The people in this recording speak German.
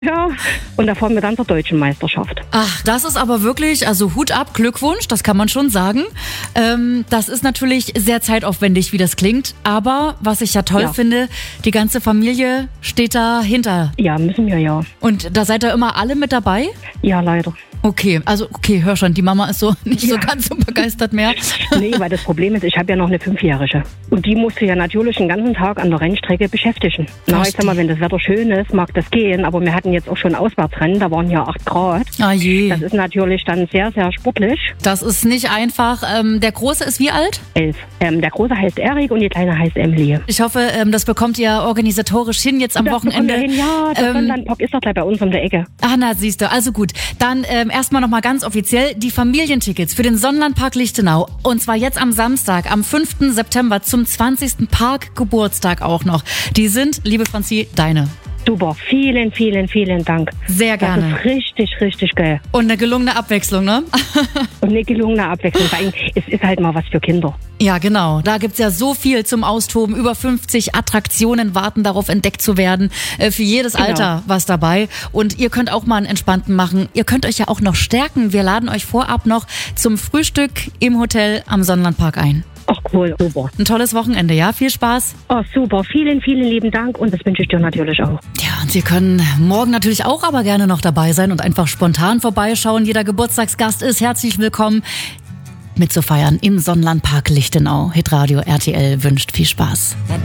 Ja, und da fahren wir dann zur deutschen Meisterschaft. Ach, das ist aber wirklich, also Hut ab, Glückwunsch, das kann man schon sagen. Das ist natürlich sehr zeitaufwendig, wie das klingt. Aber was ich ja toll finde, die ganze Familie steht dahinter. Ja, müssen wir ja. Und da seid ihr immer alle mit dabei? Ja, leider. Okay, hör schon, die Mama ist so nicht so ganz so begeistert mehr. Nee, weil das Problem ist, ich habe ja noch eine 5-Jährige. Und die musste ja natürlich den ganzen Tag an der Rennstrecke beschäftigen. Na, ich sag mal, wenn das Wetter schön ist, mag das gehen. Aber wir hatten jetzt auch schon Auswärtsrennen, da waren ja 8 Grad. Ah je. Das ist natürlich dann sehr, sehr sportlich. Das ist nicht einfach. Der Große ist wie alt? 11. Der Große heißt Erik und die Kleine heißt Emily. Ich hoffe, das bekommt ihr organisatorisch hin jetzt am Wochenende. Ja, der Sonnlandpark ist doch gleich bei uns um der Ecke. Ah, na, siehst du. Also gut, dann erstmal nochmal ganz offiziell die Familientickets für den Sonnlandpark Lichtenau. Und zwar jetzt am Samstag, am 5. September zum 20. Parkgeburtstag auch noch. Die sind, liebe Franzi, deine. Super, vielen, vielen, vielen Dank. Sehr gerne. Das ist richtig, richtig geil. Und eine gelungene Abwechslung, ne? Und eine gelungene Abwechslung. Weil es ist halt mal was für Kinder. Ja, genau. Da gibt's ja so viel zum Austoben. Über 50 Attraktionen warten darauf, entdeckt zu werden. Für jedes Alter was dabei. Und ihr könnt auch mal einen entspannten machen. Ihr könnt euch ja auch noch stärken. Wir laden euch vorab noch zum Frühstück im Hotel am Sonnlandpark ein. Ach cool, super. Ein tolles Wochenende, ja? Viel Spaß. Oh, super. Vielen, vielen lieben Dank und das wünsche ich dir natürlich auch. Ja, und Sie können morgen natürlich auch aber gerne noch dabei sein und einfach spontan vorbeischauen. Jeder Geburtstagsgast ist herzlich willkommen mitzufeiern im Sonnlandpark Lichtenau. Hitradio RTL wünscht viel Spaß.